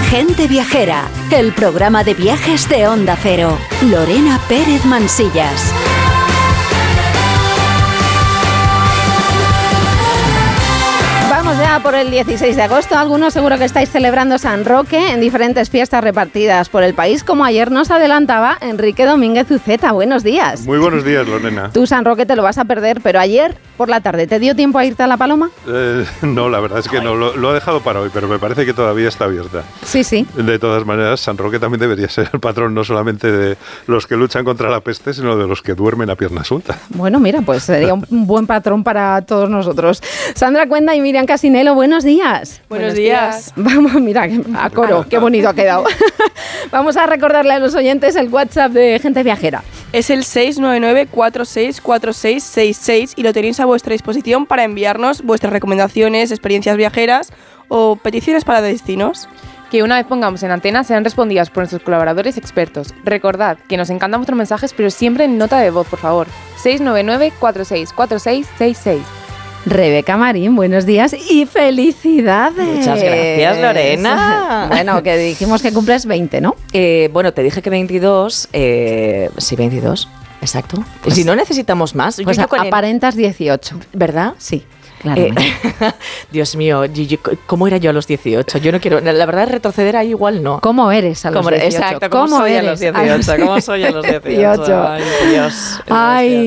Gente Viajera, el programa de viajes de Onda Cero. Lorena Pérez Mansillas. Vamos ya por el 16 de agosto. Algunos seguro que estáis celebrando San Roque en diferentes fiestas repartidas por el país, como ayer nos adelantaba Enrique Domínguez Uceta. Buenos días. Muy buenos días, Lorena. Tú San Roque te lo vas a perder, pero ayer por la tarde, ¿te dio tiempo a irte a La Paloma? No, la verdad es que no, lo he dejado para hoy, pero me parece que todavía está abierta. Sí, sí. De todas maneras, San Roque también debería ser el patrón no solamente de los que luchan contra la peste, sino de los que duermen a pierna suelta. Bueno, mira, pues sería un buen patrón para todos nosotros. Sandra Cuenda y Miriam Casinelo, buenos días. Buenos días. Vamos, mira, a coro, qué bonito ha quedado. Vamos a recordarle a los oyentes el WhatsApp de Gente Viajera. Es el 699-464666 y lo tenéis a vuestra disposición para enviarnos vuestras recomendaciones, experiencias viajeras o peticiones para destinos. Que una vez pongamos en antena sean respondidas por nuestros colaboradores expertos. Recordad que nos encantan vuestros mensajes, pero siempre en nota de voz, por favor. 699-464666. Rebeca Marín, buenos días y felicidades. Muchas gracias, Lorena. Bueno, que dijimos que cumples 20, ¿no? Bueno, te dije que 22. Sí, 22, exacto. Pues, si no necesitamos más. Pues aparentas 18. ¿Verdad? Sí. Claro. Dios mío, ¿cómo era yo a los 18? Yo no quiero, la verdad, retroceder ahí igual no. ¿Cómo eres a los 18? Exacto, ¿cómo soy a los 18? ¿Cómo soy a los 18? Ay, Dios. Ay.